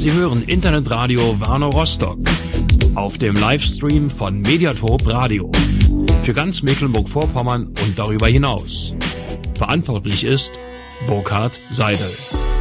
Sie hören Internetradio Warnow Rostock auf dem Livestream von Mediatop Radio für ganz Mecklenburg-Vorpommern und darüber hinaus. Verantwortlich ist Burkhard Seidel.